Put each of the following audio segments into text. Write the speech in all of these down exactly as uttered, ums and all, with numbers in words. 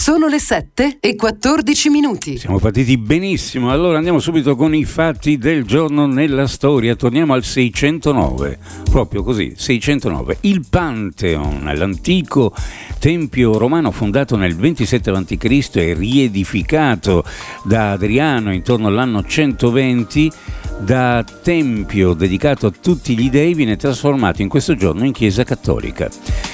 Sono le sette e quattordici minuti. Siamo partiti benissimo, allora andiamo subito con i fatti del giorno nella storia. Torniamo al seicentonove, proprio così, seicentonove. Il Pantheon, l'antico tempio romano fondato nel ventisette avanti Cristo e riedificato da Adriano intorno all'anno centoventi, da tempio dedicato a tutti gli dei, viene trasformato in questo giorno in chiesa cattolica.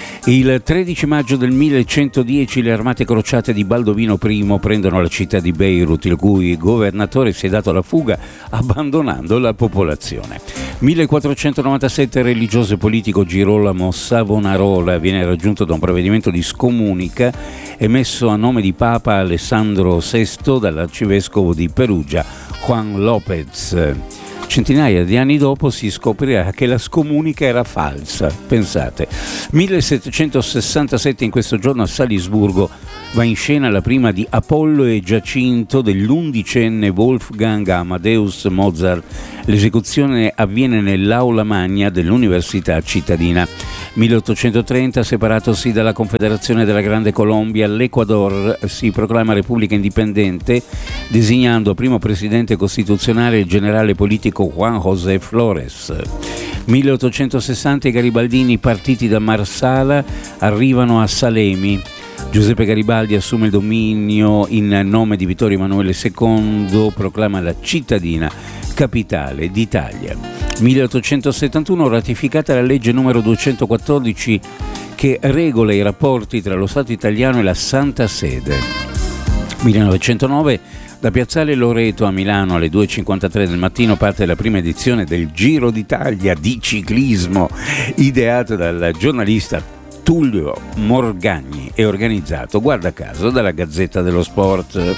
Il tredici maggio del millecentodieci le armate crociate di Baldovino I prendono la città di Beirut, il cui governatore si è dato alla fuga abbandonando la popolazione. millequattrocentonovantasette il religioso e politico Girolamo Savonarola viene raggiunto da un provvedimento di scomunica emesso a nome di Papa Alessandro sesto dall'arcivescovo di Perugia Juan López. Centinaia di anni dopo si scoprirà che la scomunica era falsa, pensate. millesettecentosessantasette, in questo giorno a Salisburgo va in scena la prima di Apollo e Giacinto dell'undicenne Wolfgang Amadeus Mozart. L'esecuzione avviene nell'aula magna dell'Università cittadina. milleottocentotrenta, separatosi dalla Confederazione della Grande Colombia, l'Ecuador si proclama repubblica indipendente, designando primo presidente costituzionale il generale politico Juan José Flores. milleottocentosessanta, i garibaldini partiti da Marsala arrivano a Salemi. Giuseppe Garibaldi assume il dominio in nome di Vittorio Emanuele secondo, proclama la cittadina capitale d'Italia. milleottocentosettantuno, ratificata la legge numero duecentoquattordici che regola i rapporti tra lo Stato italiano e la Santa Sede. millenovecentonove, da Piazzale Loreto a Milano alle due e cinquantatré del mattino parte la prima edizione del Giro d'Italia di ciclismo, ideato dal giornalista Tullio Morgagni e organizzato, guarda caso, dalla Gazzetta dello Sport.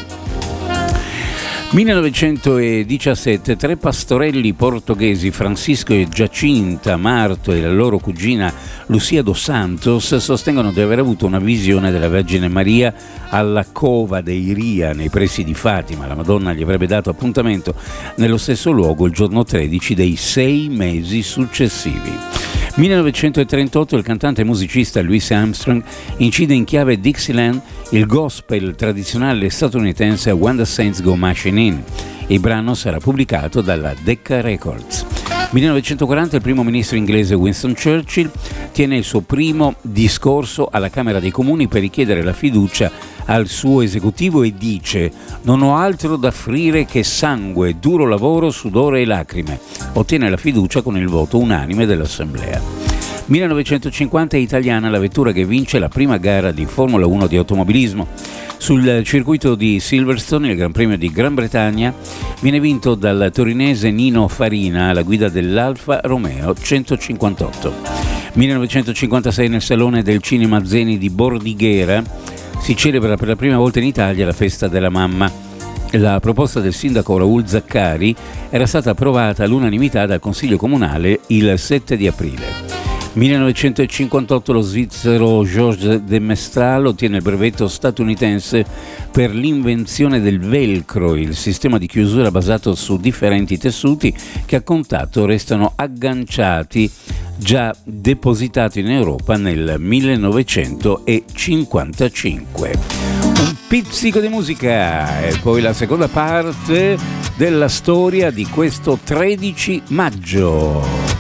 millenovecentodiciassette, tre pastorelli portoghesi, Francisco e Giacinta Marto, e la loro cugina Lucia dos Santos, sostengono di aver avuto una visione della Vergine Maria alla Cova dei Ria, nei pressi di Fatima. La Madonna gli avrebbe dato appuntamento nello stesso luogo il giorno tredici dei sei mesi successivi. millenovecentotrentotto, il cantante e musicista Louis Armstrong incide in chiave Dixieland il gospel tradizionale statunitense When the Saints Go Marching In. Il brano sarà pubblicato dalla Decca Records. millenovecentoquaranta, il primo ministro inglese Winston Churchill tiene il suo primo discorso alla Camera dei Comuni per richiedere la fiducia al suo esecutivo e dice: «Non ho altro da offrire che sangue, duro lavoro, sudore e lacrime». Ottiene la fiducia con il voto unanime dell'Assemblea. millenovecentocinquanta, è italiana la vettura che vince la prima gara di Formula uno di automobilismo. Sul circuito di Silverstone, il Gran Premio di Gran Bretagna viene vinto dal torinese Nino Farina alla guida dell'Alfa Romeo centocinquantotto. millenovecentocinquantasei, nel Salone del Cinema Zeni di Bordighera si celebra per la prima volta in Italia la festa della mamma. La proposta del sindaco Raul Zaccari era stata approvata all'unanimità dal Consiglio Comunale il sette di aprile. millenovecentocinquantotto, lo svizzero Georges de Mestral ottiene il brevetto statunitense per l'invenzione del velcro, il sistema di chiusura basato su differenti tessuti che a contatto restano agganciati, già depositato in Europa nel millenovecentocinquantacinque. Un pizzico di musica e poi la seconda parte della storia di questo tredici maggio.